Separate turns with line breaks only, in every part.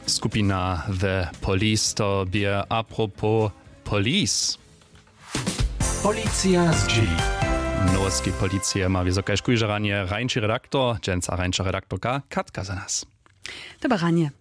Skupina The Police to bie apropos Police.
Policja z G.
Norski policja ma wysokie szkujżeranie rańczy redaktor, dżęca rańcza redaktorka Katka za nas.
Dobranie.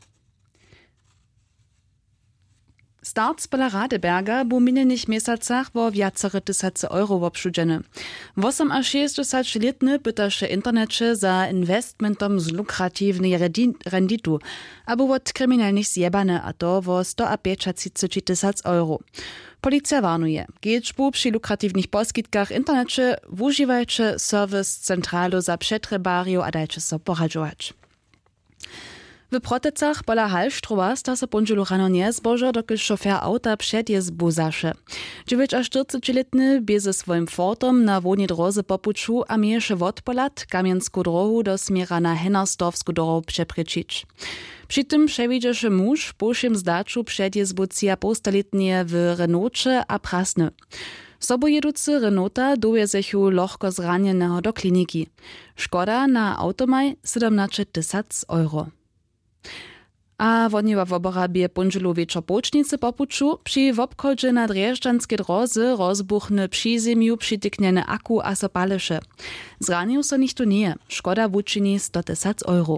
Start z Pola Radeberga bu minionych miesacach wo wiacere tysace euro wobszudzene. 68-letny pyta się internecie za investmentom z lukratywnej renditu, abo wot kryminalnych zjebane, a to wo 150 tysac euro. Policja warnuje, gieczbu przy lukratywnych poskitkach internecie wużywajcie serwis centralu za przetrebario a dajcie so poradzować. W Protecach pola Hallstrowa sta se pondzielu rano nie zbożo, dokud šofér auta předjezd buzaše. 49-letny bie ze swoim Fordom na wodnej drodze popuczu a mieješe wodpolat kamiensku drohu do smiera na Hennersdorfsku drohu přeprečić. Przy tym przewidziaše muž po všim zdaczu předjezdu cia postaletnie w Renaultche a prasny. Sobojeducy Renaulta dojezechu lohko zranjeného do kliniki. Škoda na automaj 17 tysac euro. A wodniewa wobora bie pondzielu wieczor pocznicy popuczu, przy wobchodzie na Drjeżdżanskiej drodze rozbuchny przy ziemiu przytykniene aku a so paleše. Zranił so nichto nie, szkoda wuczyni 100 tysac euro.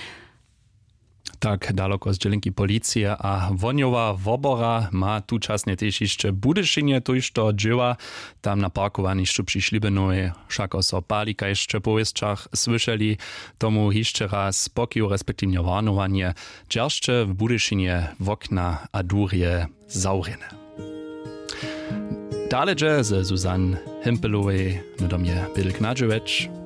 Tak daleko z dzielinki policja a woniowa wobora ma tu czasnie też jeszcze Budyszynie, to już to dzieła tam na parkowaniszczu przy Ślibenowie, szako so palika jeszcze po wieściach słyszeli, tomu jeszcze raz pokiu respektywnie warnowanie, dzierżcze w Budyszynie wokna a durje zaurene. Dalej ze Zuzan Himpelowej, no do mnie Bill Knadżewicz.